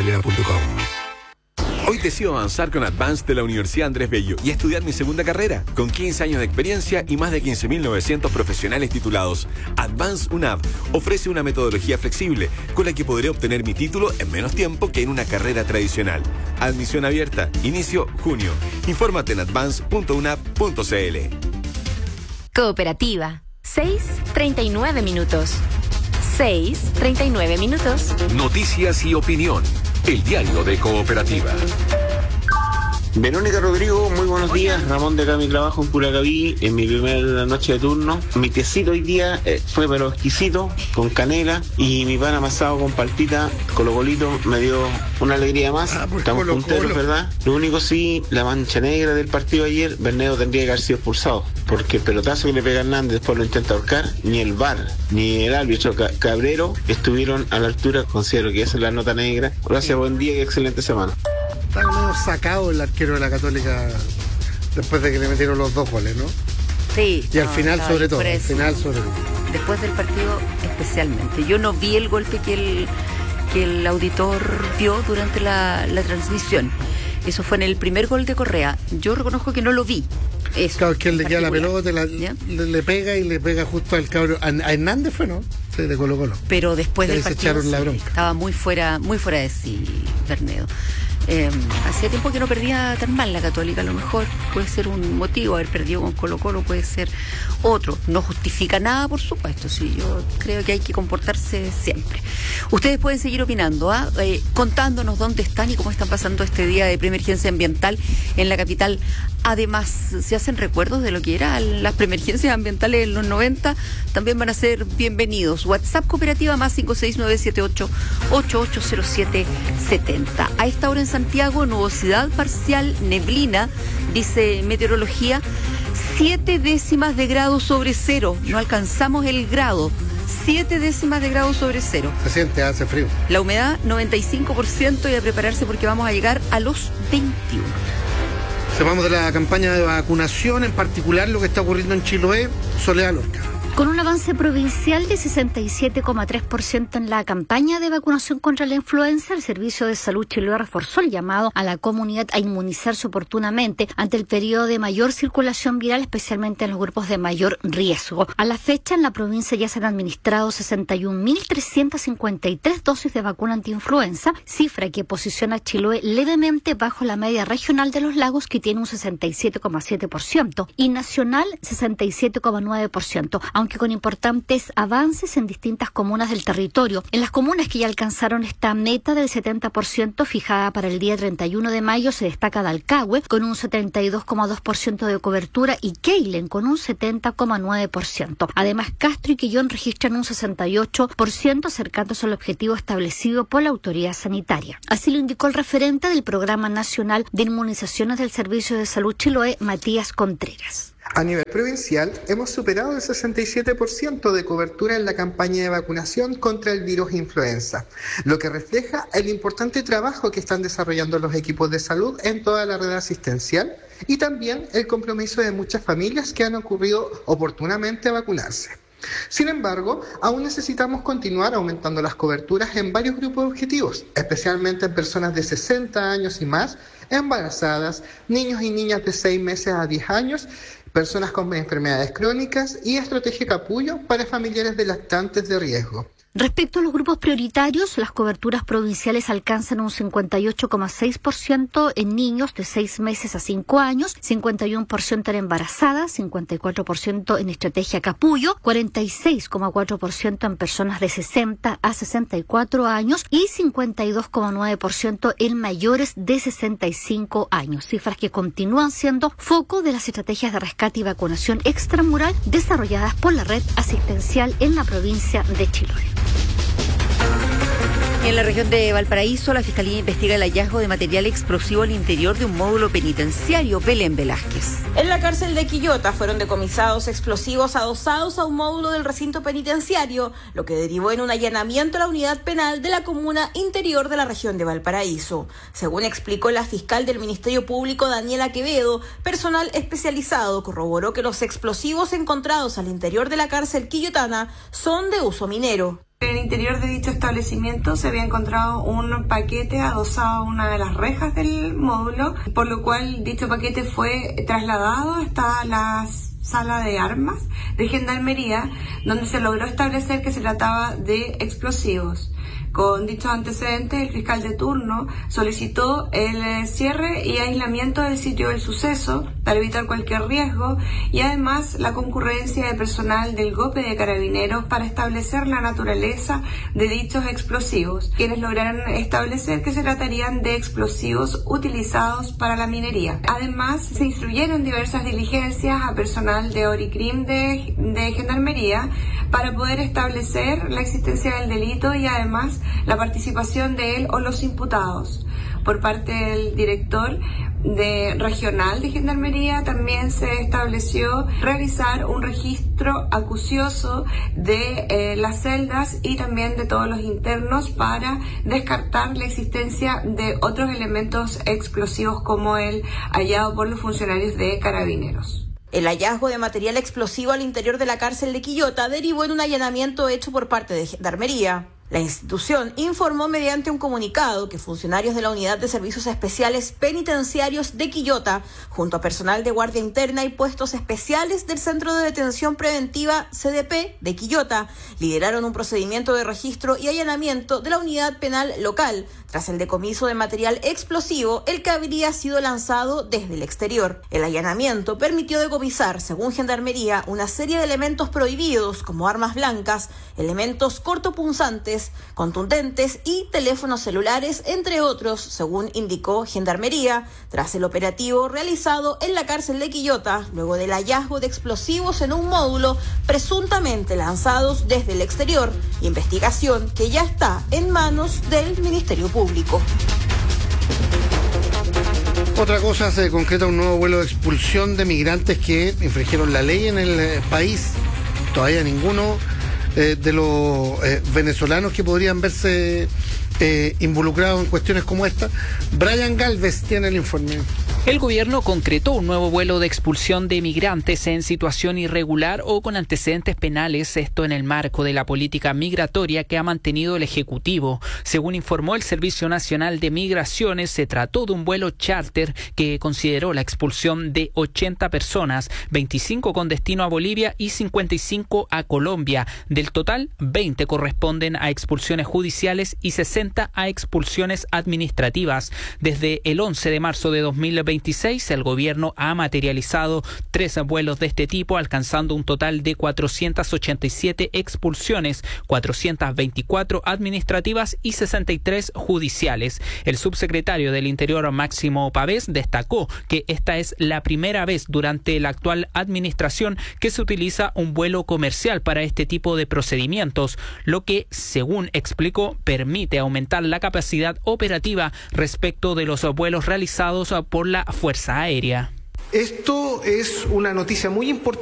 pelea.com. Hoy decido avanzar con Advance de la Universidad Andrés Bello y estudiar mi segunda carrera. Con 15 años de experiencia y más de 15.900 profesionales titulados, Advance UNAV ofrece una metodología flexible con la que podré obtener mi título en menos tiempo que en una carrera tradicional. Admisión abierta. Inicio junio. Infórmate en advance.unav.cl. Cooperativa. 6:39 minutos. 6:39 minutos. Noticias y opinión. El diario de Cooperativa. Verónica Rodrigo, muy buenos días. Ramón de acá, mi trabajo en Curacaví, en mi primera noche de turno. Mi tecito hoy día fue pero exquisito, con canela, y mi pan amasado con paltita, colocolito, me dio una alegría más. Estamos punteros, ¿verdad? Lo único sí, la mancha negra del partido ayer, Bernedo tendría que haber sido expulsado, porque el pelotazo que le pega a Hernández después lo intenta ahorcar, ni el VAR, ni el árbitro Cabrero estuvieron a la altura. Considero que esa es la nota negra. Gracias, buen día y excelente semana. Está medio sacado el arquero de la Católica después de que le metieron los 2 goles, ¿no? Sí. Y al final sobre todo, Después del partido especialmente. Yo no vi el golpe que el auditor vio durante la transmisión. Eso fue en el primer gol de Correa. Yo reconozco que no lo vi. Eso, claro, es que él le queda la pelota, le pega y le pega justo al cabro. A Hernández fue, ¿no? Sí, de Colo-Colo. Pero después del partido echaron la bronca. Estaba muy fuera de sí, Bernedo. Hacía tiempo que no perdía tan mal la Católica. A lo mejor puede ser un motivo, haber perdido con Colo-Colo puede ser otro. No justifica nada, por supuesto. Sí, yo creo que hay que comportarse siempre. Ustedes pueden seguir opinando, contándonos dónde están y cómo están pasando este día de preemergencia ambiental en la capital. Además, si hacen recuerdos de lo que eran las preemergencias ambientales en los 90, también van a ser bienvenidos. WhatsApp Cooperativa más 56978880770. A esta hora en Santiago, nubosidad parcial, neblina, dice meteorología, 7 décimas de grado sobre cero. No alcanzamos el grado. 7 décimas de grado sobre cero. Se siente, hace frío. La humedad, 95%, y a prepararse porque vamos a llegar a los 21. Sepamos de la campaña de vacunación, en particular lo que está ocurriendo en Chiloé. Soledad Lorca. Con un avance provincial de 67,3% en la campaña de vacunación contra la influenza, el Servicio de Salud Chiloé reforzó el llamado a la comunidad a inmunizarse oportunamente ante el periodo de mayor circulación viral, especialmente en los grupos de mayor riesgo. A la fecha, en la provincia ya se han administrado 61.353 dosis de vacuna antiinfluenza, cifra que posiciona a Chiloé levemente bajo la media regional de los lagos, que tiene un 67,7%, y nacional 67,9%. Aunque con importantes avances en distintas comunas del territorio. En las comunas que ya alcanzaron esta meta del 70% fijada para el día 31 de mayo se destaca Dalcahue con un 72,2% de cobertura y Keilen con un 70,9%. Además, Castro y Quillón registran un 68%, acercándose al objetivo establecido por la autoridad sanitaria. Así lo indicó el referente del Programa Nacional de Inmunizaciones del Servicio de Salud Chiloé, Matías Contreras. A nivel provincial, hemos superado el 67% de cobertura en la campaña de vacunación contra el virus influenza, lo que refleja el importante trabajo que están desarrollando los equipos de salud en toda la red asistencial y también el compromiso de muchas familias que han ocurrido oportunamente a vacunarse. Sin embargo, aún necesitamos continuar aumentando las coberturas en varios grupos objetivos, especialmente en personas de 60 años y más, embarazadas, niños y niñas de 6 meses a 10 años, personas con enfermedades crónicas y estrategia capullo para familiares de lactantes de riesgo. Respecto a los grupos prioritarios, las coberturas provinciales alcanzan un 58,6% en niños de 6 meses a 5 años, 51% en embarazadas, 54% en estrategia capullo, 46,4% en personas de 60 a 64 años y 52,9% en mayores de 65 años. Cifras que continúan siendo foco de las estrategias de rescate y vacunación extramural desarrolladas por la red asistencial en la provincia de Chiloé. En la región de Valparaíso, la Fiscalía investiga el hallazgo de material explosivo al interior de un módulo penitenciario. Belén Velázquez. En la cárcel de Quillota fueron decomisados explosivos adosados a un módulo del recinto penitenciario, lo que derivó en un allanamiento a la unidad penal de la comuna interior de la región de Valparaíso. Según explicó la fiscal del Ministerio Público, Daniela Quevedo, personal especializado corroboró que los explosivos encontrados al interior de la cárcel quillotana son de uso minero. En el interior de dicho establecimiento se había encontrado un paquete adosado a una de las rejas del módulo, por lo cual dicho paquete fue trasladado hasta la sala de armas de Gendarmería, donde se logró establecer que se trataba de explosivos. Con dichos antecedentes, el fiscal de turno solicitó el cierre y aislamiento del sitio del suceso para evitar cualquier riesgo y además la concurrencia de personal del GOPE de Carabineros para establecer la naturaleza de dichos explosivos, quienes lograron establecer que se tratarían de explosivos utilizados para la minería. Además, se instruyeron diversas diligencias a personal de ORICRIM de Gendarmería para poder establecer la existencia del delito y además la participación de él o los imputados. Por parte del director regional de Gendarmería también se estableció realizar un registro acucioso de las celdas y también de todos los internos para descartar la existencia de otros elementos explosivos como el hallado por los funcionarios de Carabineros. El hallazgo de material explosivo al interior de la cárcel de Quillota derivó en un allanamiento hecho por parte de Gendarmería. La institución informó mediante un comunicado que funcionarios de la Unidad de Servicios Especiales Penitenciarios de Quillota, junto a personal de Guardia Interna y puestos especiales del Centro de Detención Preventiva CDP de Quillota, lideraron un procedimiento de registro y allanamiento de la unidad penal local, tras el decomiso de material explosivo, el que habría sido lanzado desde el exterior. El allanamiento permitió decomisar, según Gendarmería, una serie de elementos prohibidos como armas blancas, elementos cortopunzantes, contundentes y teléfonos celulares, entre otros, según indicó Gendarmería, tras el operativo realizado en la cárcel de Quillota, luego del hallazgo de explosivos en un módulo presuntamente lanzados desde el exterior, investigación que ya está en manos del Ministerio Público. Otra cosa, se concreta un nuevo vuelo de expulsión de migrantes que infringieron la ley en el país. Todavía ninguno de los venezolanos que podrían verse involucrados en cuestiones como esta. Brian Galvez tiene el informe. El gobierno concretó un nuevo vuelo de expulsión de migrantes en situación irregular o con antecedentes penales, esto en el marco de la política migratoria que ha mantenido el Ejecutivo. Según informó el Servicio Nacional de Migraciones, se trató de un vuelo charter que consideró la expulsión de 80 personas, 25 con destino a Bolivia y 55 a Colombia. Del total, 20 corresponden a expulsiones judiciales y 60 a expulsiones administrativas. Desde el 11 de marzo de 2026, el gobierno ha materializado 3 vuelos de este tipo, alcanzando un total de 487 expulsiones, 424 administrativas y 63 judiciales. El subsecretario del Interior, Máximo Pavés, destacó que esta es la primera vez durante la actual administración que se utiliza un vuelo comercial para este tipo de procedimientos, lo que, según explicó, permite aumentar la capacidad operativa respecto de los vuelos realizados por la Fuerza Aérea. Esto es una noticia muy importante.